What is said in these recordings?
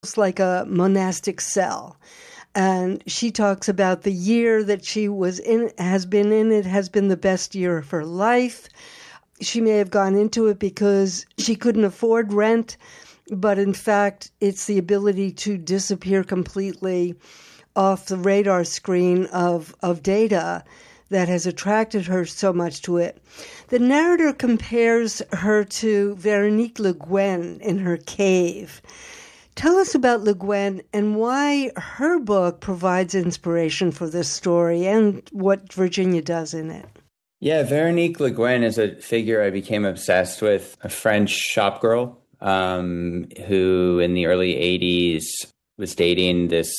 It's like a monastic cell. And she talks about the year that she was in, has been in it, has been the best year of her life. She may have gone into it because she couldn't afford rent, but in fact, it's the ability to disappear completely off the radar screen of data that has attracted her so much to it. The narrator compares her to Veronique Le Guin in her cave. Tell us about Le Guin and why her book provides inspiration for this story and what Virginia does in it. Yeah, Veronique Le Guin is a figure I became obsessed with, a French shopgirl who in the early 80s was dating this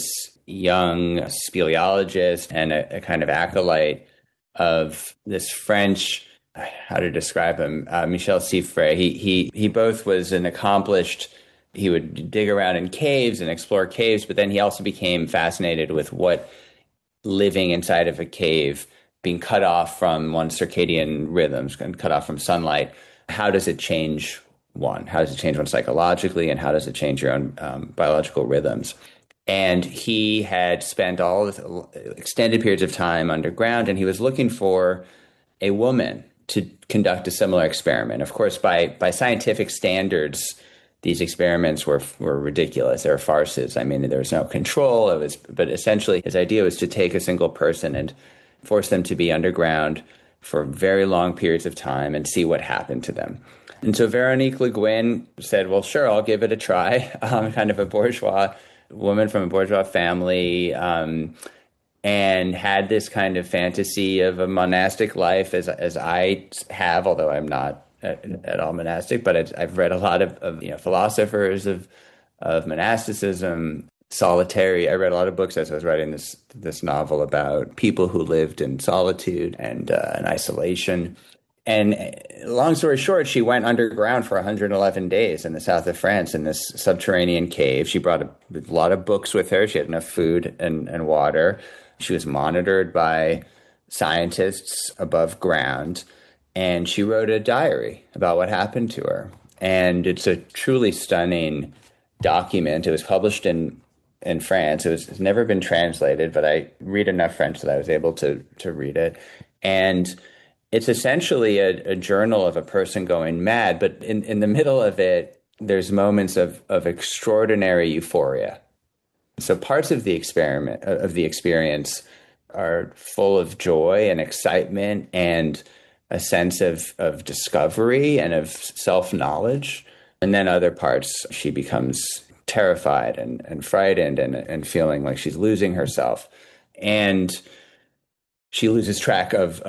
young speleologist and a kind of acolyte of this French, how to describe him, Michel Siffre. He both was an accomplished, he would dig around in caves and explore caves, but then he also became fascinated with what living inside of a cave, being cut off from one's circadian rhythms and cut off from sunlight, how does it change one? How does it change one psychologically, and how does it change your own biological rhythms? And he had spent all this extended periods of time underground, and he was looking for a woman to conduct a similar experiment. Of course, by scientific standards, these experiments were ridiculous. They were farces. I mean, there was no control. But essentially, his idea was to take a single person and force them to be underground for very long periods of time and see what happened to them. And so Veronique Le Guin said, well, sure, I'll give it a try. Kind of a bourgeois woman from a bourgeois family, and had this kind of fantasy of a monastic life as I have, although I'm not at all monastic, but I've read a lot of philosophers of monasticism, solitary. I read a lot of books as I was writing this novel about people who lived in solitude and isolation. And long story short, she went underground for 111 days in the south of France in this subterranean cave. She brought a lot of books with her. She had enough food and water. She was monitored by scientists above ground. And she wrote a diary about what happened to her. And it's a truly stunning document. It was published in France. It's never been translated, but I read enough French that I was able to read it. And it's essentially a journal of a person going mad, but in the middle of it, there's moments of extraordinary euphoria. So parts of the experience are full of joy and excitement and a sense of discovery and of self-knowledge. And then other parts, she becomes terrified and frightened and feeling like she's losing herself. And she loses track of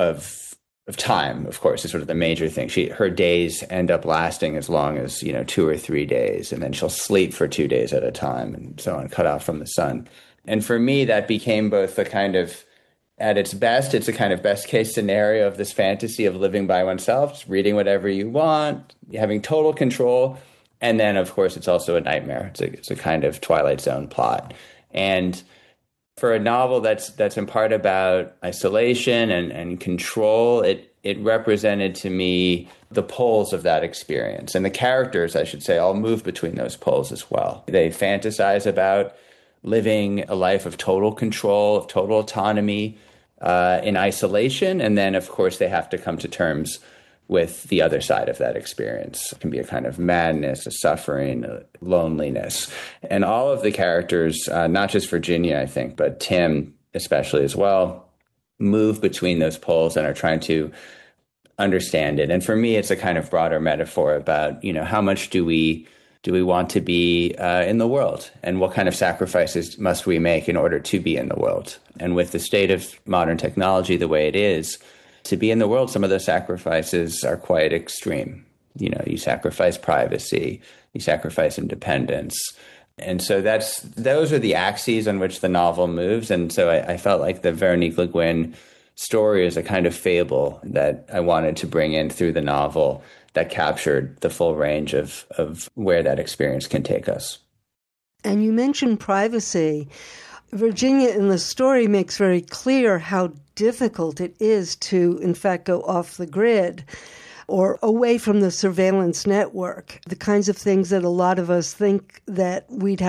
time, of course, is sort of the major thing. Her days end up lasting as long as 2 or 3 days, and then she'll sleep for 2 days at a time, and so on, cut off from the sun. And for me, that became both a kind of, at its best, it's a kind of best case scenario of this fantasy of living by oneself, just reading whatever you want, having total control, and then of course it's also a nightmare. It's a kind of Twilight Zone plot, and for a novel that's in part about isolation and control, it represented to me the poles of that experience. And the characters, I should say, all move between those poles as well. They fantasize about living a life of total control, of total autonomy in isolation. And then, of course, they have to come to terms with the other side of that experience. It can be a kind of madness, a suffering, a loneliness. And all of the characters, not just Virginia, I think, but Tim especially as well, move between those poles and are trying to understand it. And for me, it's a kind of broader metaphor about, how much do we want to be in the world, and what kind of sacrifices must we make in order to be in the world? And with the state of modern technology the way it is, to be in the world, some of those sacrifices are quite extreme. You sacrifice privacy, you sacrifice independence. And so those are the axes on which the novel moves. And so I felt like the Veronique Le Guin story is a kind of fable that I wanted to bring in through the novel that captured the full range of where that experience can take us. And you mentioned privacy. Virginia in the story makes very clear how difficult it is to, in fact, go off the grid. or away from the surveillance network, the kinds of things that a lot of us think that we'd